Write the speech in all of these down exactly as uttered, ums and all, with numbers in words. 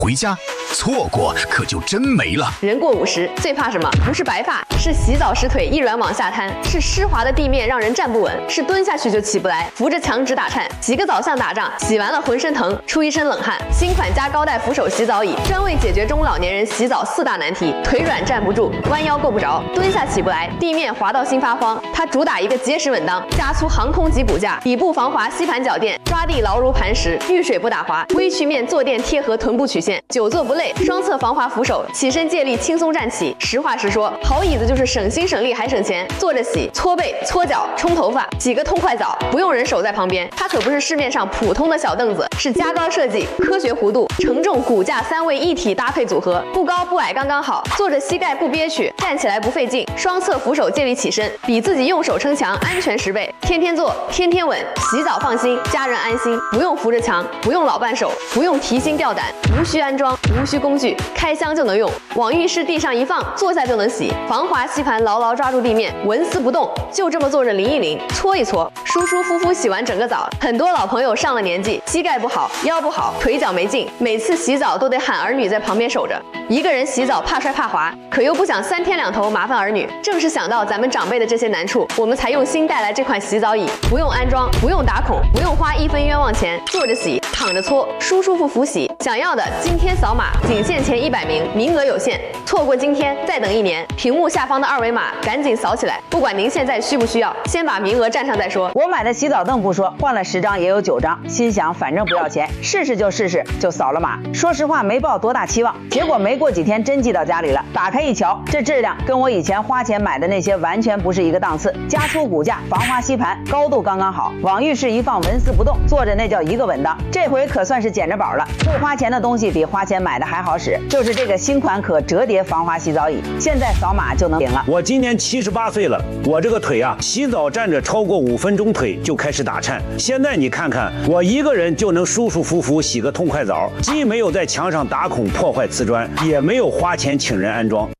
回家错过可就真没了。 人过五十最怕什么？不是白发，是洗澡时腿一软往下瘫，是湿滑的地面让人站不稳，是蹲下去就起不来，扶着墙直打颤。洗个澡像打仗，洗完了浑身疼，出一身冷汗。新款加高带扶手洗澡椅，专为解决中老年人洗澡四大难题：腿软站不住，弯腰够不着，蹲下起不来，地面滑到心发慌。它主打一个结实稳当，加粗航空级骨架，底部防滑吸盘脚垫，抓地牢如磐石，遇水不打滑，微曲面坐垫贴合臀部曲线，久坐不累。双侧防滑扶手，起身借力轻松站起。实话实说，好椅子就是省心省力还省钱。坐着洗、搓背、搓脚、冲头发，洗个痛快澡，不用人手在旁边。它可不是市面上普通的小凳子，是加高设计、科学弧度、承重骨架三位一体搭配组合，不高不矮刚刚好，坐着膝盖不憋屈，站起来不费劲。双侧扶手借力起身，比自己用手撑墙安全十倍。天天坐，天天稳，洗澡放心，家人安心，不用扶着墙，不用老伴手，不用提心吊胆，无需安装，无需工具，开箱就能用，往浴室地上一放，坐下就能洗。防滑吸盘牢牢抓住地面，纹丝不动，就这么坐着淋一淋，搓一搓，舒舒服服洗完整个澡。很多老朋友上了年纪，膝盖不好，腰不好，腿脚没劲，每次洗澡都得喊儿女在旁边守着。一个人洗澡怕摔怕滑，可又不想三天两头麻烦儿女。正是想到咱们长辈的这些难处，我们才用心带来这款洗澡椅，不用安装，不用打孔，不用花一分冤枉钱，坐着洗，躺着搓，舒舒服服洗。想要的今天扫码，仅限前一百名，名额有限，错过今天再等一年。屏幕下方的二维码赶紧扫起来，不管您现在需不需要，先把名额占上再说。 我买的洗澡凳不说，换了十张也有九张，心想反正不要钱，试试就试试，就扫了码。说实话没抱多大期望，结果没过几天真寄到家里了，打开一瞧，这质量跟我以前花钱买的那些完全不是一个档次。加粗骨架，防滑吸盘，高度刚刚好，往浴室一放纹丝不动，坐着那叫一个稳当。这回可算是捡着宝了，不花钱的东西比花钱买的还好使，就是这个新款可折叠防滑洗澡椅，现在扫码就能领了。 我今年七十八岁了，我这个腿啊，洗澡站着超过五分钟腿就开始打颤。现在你看看，我一个人就能舒舒服服洗个痛快澡，既没有在墙上打孔破坏瓷砖，也没有花钱请人安装。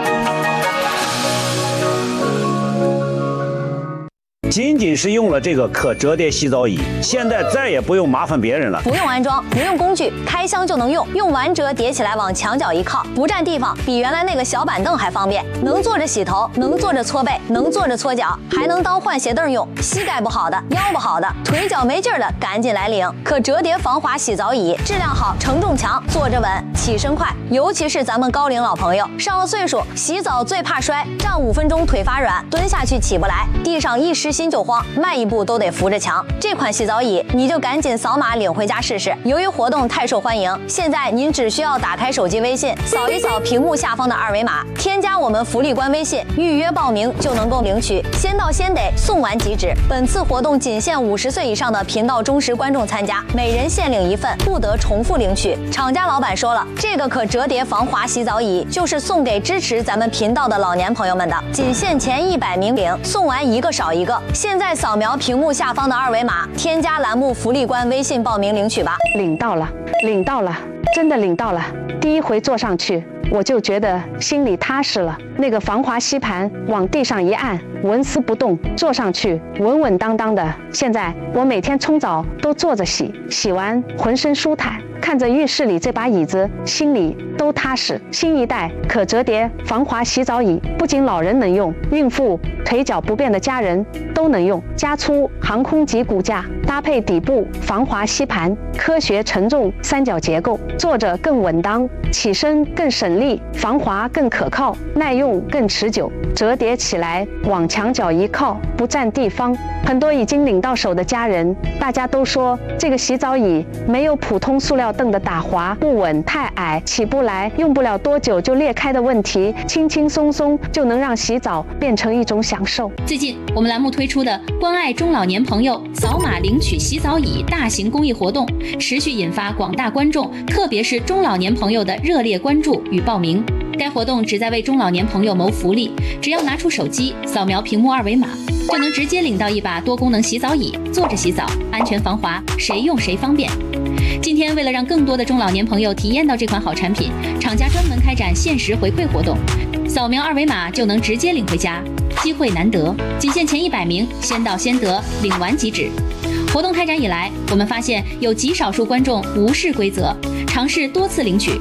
仅仅是用了这个可折叠洗澡椅，现在再也不用麻烦别人了， 不用安装，不用工具，开箱就能用，用完折叠起来往墙角一靠，不占地方，比原来那个小板凳还方便，能坐着洗头，能坐着搓背，能坐着搓脚，还能当换鞋凳用。膝盖不好的，腰不好的，腿脚没劲儿的，赶紧来领可折叠防滑洗澡椅，质量好，承重强，坐着稳，起身快。尤其是咱们高龄老朋友，上了岁数，洗澡最怕摔，站五分钟腿发软，蹲下去起不来，地上一湿心就慌，迈一步都得扶着墙。这款洗澡椅你就赶紧扫码领回家试试。由于活动太受欢迎，现在您只需要打开手机微信，扫一扫屏幕下方的二维码，添加我们福利官微信，预约报名就能够领取。先到先得，送完即止。本次活动仅限五十岁以上的频道忠实观众参加，每人限领一份，不得重复领取。厂家老板说了，这个可折叠防滑洗澡椅就是送给支持咱们频道的老年朋友们的，仅限前一百名领，送完一个少一个。现在扫描屏幕下方的二维码，添加栏目福利官微信报名领取吧。 领到了，领到了，真的领到了。第一回坐上去，我就觉得心里踏实了。那个防滑吸盘往地上一按，纹丝不动，坐上去稳稳当当的。现在我每天冲澡都坐着洗，洗完浑身舒坦，看着浴室里这把椅子，心里都踏实。新一代可折叠防滑洗澡椅，不仅老人能用，孕妇、腿脚不便的家人都能用。加粗航空级骨架，搭配底部防滑吸盘，科学承重三角结构，坐着更稳当，起身更省力，防滑更可靠，耐用更持久。折叠起来往墙角一靠，不占地方。很多已经领到手的家人，大家都说这个洗澡椅没有普通塑料凳的打滑、不稳、太矮、起不来、用不了多久就裂开的问题，轻轻松松就能让洗澡变成一种享受。 最近我们栏目推出的关爱中老年朋友扫码领取洗澡椅大型公益活动，持续引发广大观众，特别是中老年朋友的热烈关注与报名。该活动旨在为中老年朋友谋福利，只要拿出手机扫描屏幕二维码，就能直接领到一把多功能洗澡椅，坐着洗澡，安全防滑，谁用谁方便。今天为了让更多的中老年朋友体验到这款好产品，厂家专门开展限时回馈活动，扫描二维码就能直接领回家，机会难得，仅限前一百名，先到先得，领完即止。活动开展以来，我们发现有极少数观众无视规则，尝试多次领取，